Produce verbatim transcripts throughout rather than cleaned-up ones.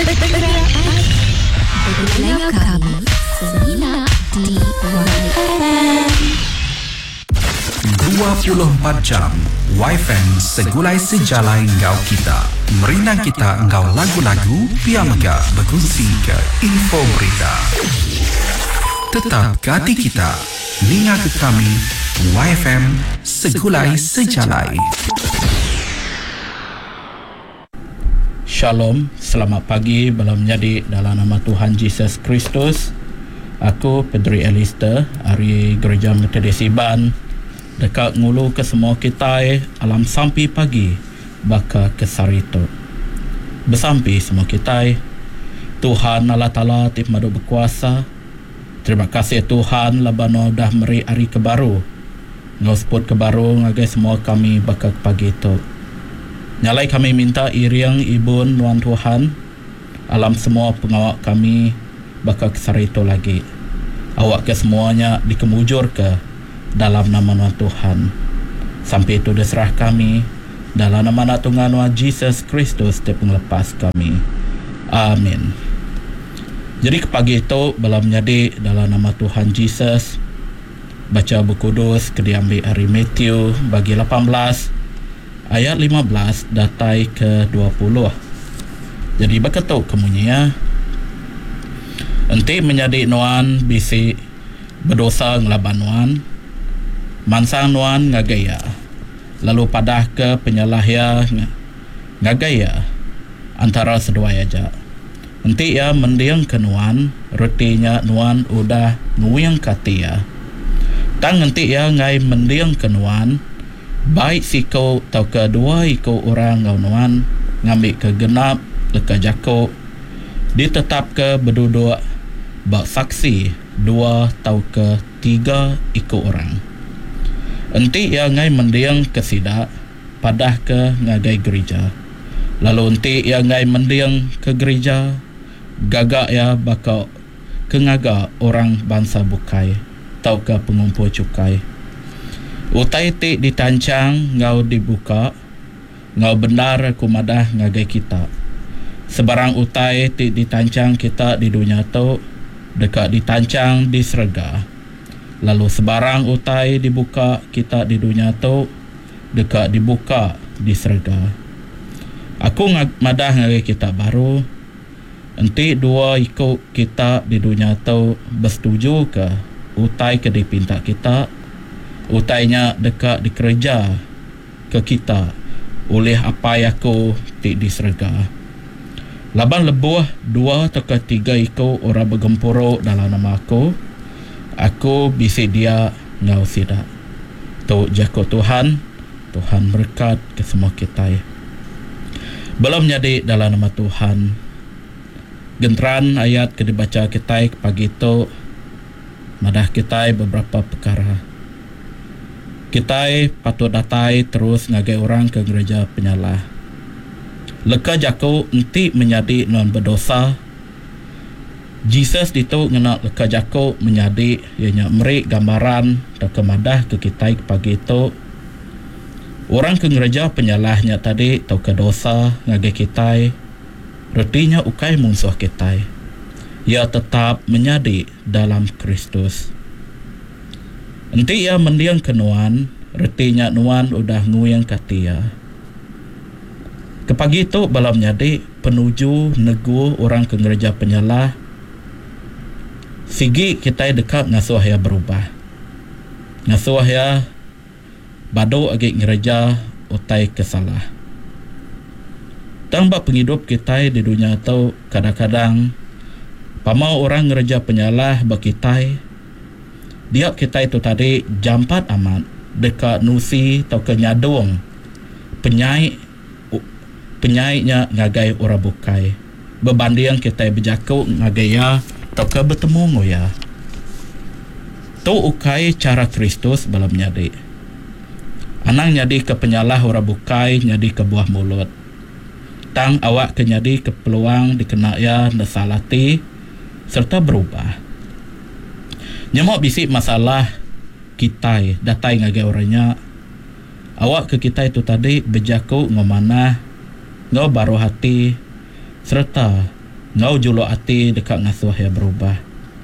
Dengar kami Sejenak di Y F M dua puluh empat jam Y F M segulai sejalai engkau kita. Merinang kita engkau lagu-lagu biar megah berkongsi ke info berita. Tetap ke hati kita. Dengar ke kami Y F M segulai sejalai. Shalom, selamat pagi. Belum menjadi dalam nama Tuhan Yesus Kristus. Aku Pedri Alistair, dari Gereja Metodis Iban. Dekat ngulu ke semua kita alam sampai pagi baka ke Sarito. Bersampi semua kita. Tuhan Allah Ta'ala tip madu berkuasa. Terima kasih Tuhan labano dah meri hari kebaru. Ngau sebut kebaru ngagai semua kami baka ke pagi itu. Nyalai kami minta iriang ibun Tuhan Tuhan alam semua pengawak kami baka ke Sarito lagi. Awak ke semuanya dikemujur ke dalam nama Tuhan. Sampai itu diserah kami dalam nama Tuhan Yesus Kristus dia penglepas kami. Amin. Jadi ke pagi itu belum menjadi dalam nama Tuhan Yesus. Baca buku kudus ke diambil hari Matthew bagi lapan belas ayat lima belas datai ke dua puluh. Jadi berketuk kemunya enti menjadi nuan bisi berdosa ngelaban nuan mansang nuan ngagaya lalu padah ke penyalahya ngagaya antara sedua aja enti ya mendiang ke nuan retinya nuan udah nguyang katia tang enti ya ngai mendiang ke nuan baik siko tau kedua iko orang ngau nuan ngambil ke genap leka jako ditetap ke berduduk bak saksi dua tau ke tiga iko orang. Enti ya ngai mendiang ke sidak padah ke ngagai gereja. Lalu enti ya ngai mendiang ke gereja gagak ya bakal ke ngaga orang bangsa bukai tau ke pengumpul cukai. Utai ti ditancang ngau dibuka ngau benar kumadah ngagai kita. Sebarang utai ti ditancang kita di dunia tu dekat ditancang di serga. Lalu sebarang utai dibuka kita di dunia tu dekat dibuka di serga. Aku ngag madah ngagai kita baru. Enti dua ikut kita di dunia tu bersetuju ke utai ke dipinta kita. Utainya dekat dikerja ke kita oleh apa yang aku tik diserga. Laban lebuh dua atau tiga ikut orang bergempuruk dalam nama aku. Aku bisi dia ngau sidak. Tu jako Tuhan. Tuhan berkat ke semua kita. Belum jadi dalam nama Tuhan. Genteran ayat ke dibaca kita pagi itu. Madah kita beberapa perkara. Kita patut datai terus ngagai orang ke gereja penyalah. Leka jako enti menjadi non berdosa. Jesus itu ngena leka jako menjadi ianya meri gambaran dan kemadah ke kita pagi itu. Orang ke gereja penyalahnya tadi tau ke dosa ngagai kita. Retinya ukai musuh kita. Ia tetap menjadi dalam Kristus. Enti ia mendiang ke nuan, retinya nuan udah nguyang katia. Kepagi itu belum jadi penuju negu orang ke gereja penyalah. Sigi kita dekat ngasuh ya berubah. Ngasuh ya badu agi gereja utai kesalah. Tambah penghidup kita di dunia tu kadang-kadang pamau orang gereja penyalah bakitai. Dia kita itu tadi jampat amat dekat nusi atau kenyadung penyai penyaiknya ngagai orang bukai berbanding kita berjaku ngagaya atau ke bertemu ngoya tu ukai cara Kristus belum nyadi anang nyadi ke penyalah orang bukai nyadi ke buah mulut tang awak ke nyadi ke peluang dikenaya nasalati serta berubah. Nyamuk bisik masalah kita datai ngagai orangnya. Awak ke kita itu tadi berjaku ngomana ngau baru hati serta ngau julo ati dekat ngasuh ya berubah.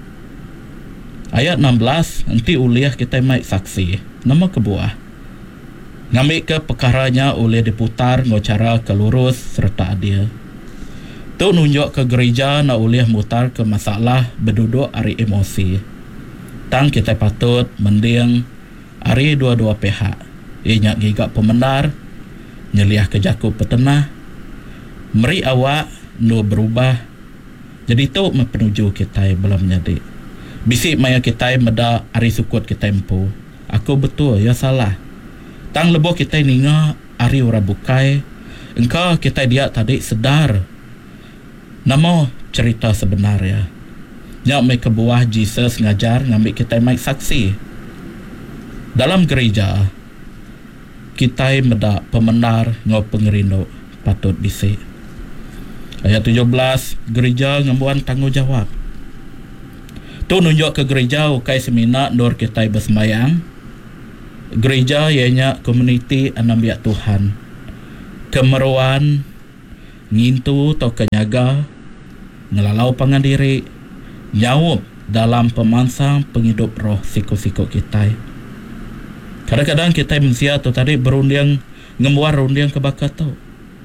Ayat enam belas, nanti uliah kita mai saksi nama kebuah. Ngambil ke perkaranya oleh diputar ngau cara kelurus serta adil. Tu nunjuk ke gereja na uliah mutar ke masalah berduduk ari emosi. Tang kita patut mending ari dua-dua pihak. Ianya gigak pemendar, nyeliah ke jaku petenah, meri awak nu berubah. Jadi tu mepenuju kita belum jadi. Bisik maya kita meda ari sukut kita empu. Aku betul ya salah. Tang lebo kita ninga ari ora bukai. Engkau kita dia tadi sedar. Namo cerita sebenarnya. Nyak mai kebuah Jesus ngajar ngambil kita mai saksi. Dalam gereja kita meda pemendar ngau pengerindo patut bisik. Ayat tujuh belas, gereja ngambuan tanggungjawab. Tu nunjuk ke gereja ukai semina dor kita bersemayang. Gereja ianya komuniti anambiak Tuhan. Kemeruan ngintu atau kenyaga ngelalau pangandiri nyawup dalam pemansang penghidup roh siku-siku kita. Kadang-kadang kita manusia tu tadi berunding ngemuar rundiang ke bakat tu.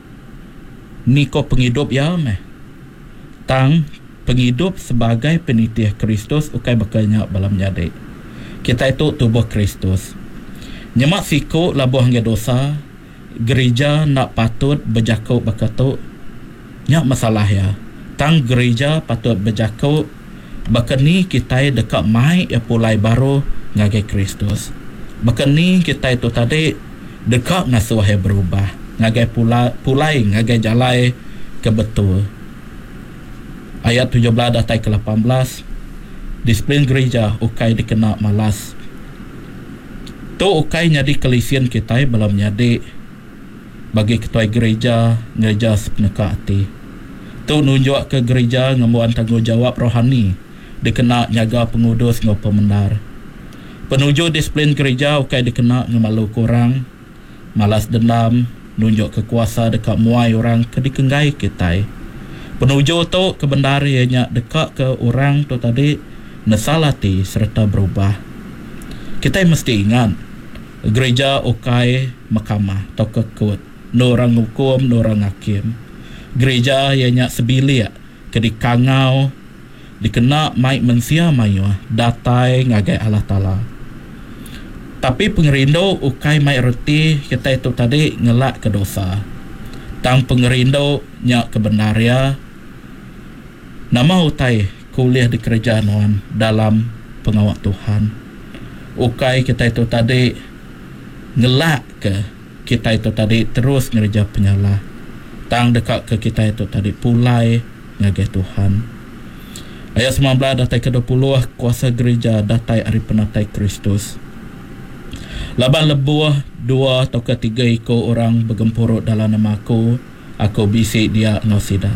Niko penghidup ya meh. Tang penghidup sebagai penitih Kristus ukai bakalnya balam jadi. Kita itu tubuh Kristus. Nyemak siku labuh hangga dosa. Gereja nak patut berjakau bakat tu. Nyak masalah ya. Tang gereja patut berjakau bakat ni kita dekat mai ya pulai baru ngagai Kristus. Bakat ni kita itu tadi dekat ngasuh yang berubah. Ngagai pula, pulai ngagai jalai ke betul. Ayat tujuh belas datai ke lapan belas, disiplin gereja ukai dikena malas. Tu ukai nyadi kelisian kita belum nyadi bagi ketua gereja gereja sepeneka hati. Tu nunjuk ke gereja ngambuan tanggungjawab rohani dikena nyaga pengudus ngau pemendar. Penuju disiplin gereja ukai dikena ngemalu kurang, malas dendam, nunjuk kekuasa dekat muai orang ke dikenggai kita. Penuju tu kebenar ianya dekat ke orang tu tadi nesalati serta berubah. Kita mesti ingat gereja ukai mahkamah atau kekut, no orang hukum, no orang hakim. Gereja ianya sebilik ke dikangau dikena mai mensia mayu datai ngagai Allah Ta'ala. Tapi pengerindo ukai mai reti kita itu tadi ngelak ke dosa. Tang pengerindo nyak kebenaria. Nama utai kuliah di kerajaan dalam pengawal Tuhan. Ukai kita itu tadi ngelak ke kita itu tadi terus ngerja penyalah. Tang dekat ke kita itu tadi pulai ngagai Tuhan. Ayat sembilan belas datai ke dua puluh, kuasa gereja datai ari penatai Kristus. Laban lebuah dua atau ketiga iko orang bergempurut dalam nama aku, aku bisik dia ngosida.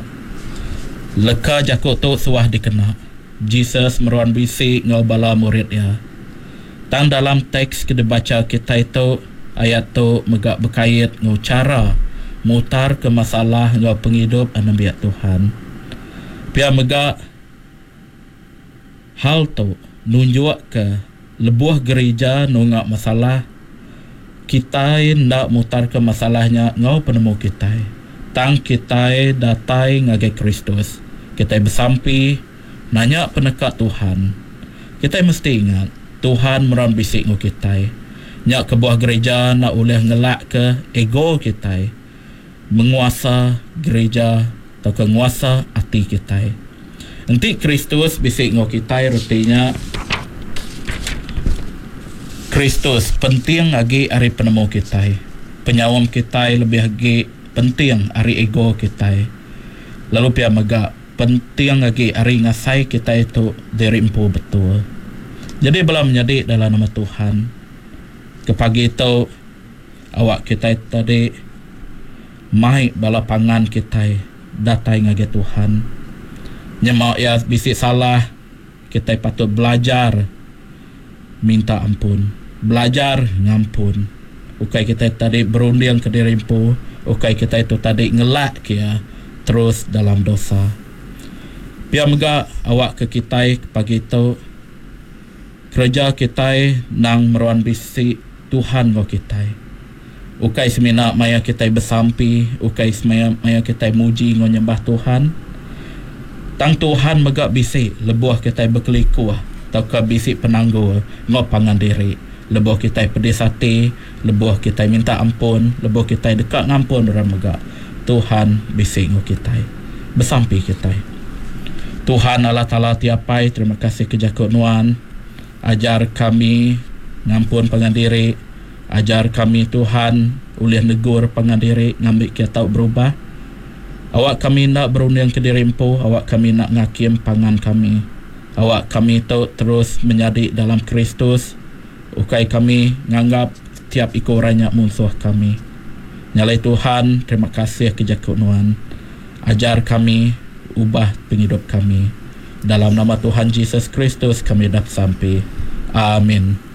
Leka jakut tu suah dikena. Jesus meruan bisik ngau bala murid ya. Tang dalam teks kita baca kita itu ayat tu megak berkait ngau cara mutar ke masalah ngau penghidup anambiak Tuhan. Pia megak hal tu nunjuk ke lebuah gereja nungak masalah kita ndak mutar ke masalahnya ngau penemu kita. Tang kita datai ngagai Kristus. Kita bersampi nanya penekat Tuhan. Kita mesti ingat Tuhan meran bisik ngau kita. Nyak kebuah gereja nak oleh ngelak ke ego kita. Menguasa gereja atau kenguasa hati kita. Nanti Kristus bisik ngau kita rutinya Kristus penting lagi hari penemu kita. Penyawam kita lebih lagi penting hari ego kita. Lalu pia megak penting lagi hari ngasai kita itu dari empu betul. Jadi belum menjadi dalam nama Tuhan. Ke pagi itu awak kita tadi mai bala pangan kita datai ngage Tuhan. Nyemak ya bisik salah kita patut belajar minta ampun. Belajar ngampun. Ukai kita tadi berunding ke diri empu. Ukai kita itu tadi ngelak kia terus dalam dosa. Pia mega awak ke kita pagi tu kerja kita nang meruan bisi Tuhan go kita. Ukai semina maya kita bersampi, ukai semaya maya kita muji ngo nyembah Tuhan. Tang Tuhan mega bisi lebuh kita berkelikuh tau ke bisi penangguh ngo pangan diri. Lebuh kita pedih hati, lebuh kita minta ampun, lebuh kita dekat ngampun orang mega. Tuhan bisi ngo kita. Bersampi kita. Tuhan Allah Ta'ala tiapai, terima kasih kejakut nuan. Ajar kami ngampun pengandiri, ajar kami Tuhan ulih negur pengandiri ngambil kita tahu berubah. Awak kami nak berunding ke diri empu, awak kami nak ngakim pangan kami. Awak kami tahu terus menjadi dalam Kristus. Ukai kami nganggap tiap ikorannya musuh kami. Nyalai Tuhan, terima kasih kejakut nuan. Ajar kami, ubah penghidup kami. Dalam nama Tuhan Yesus Kristus kami dah sampai. Amin.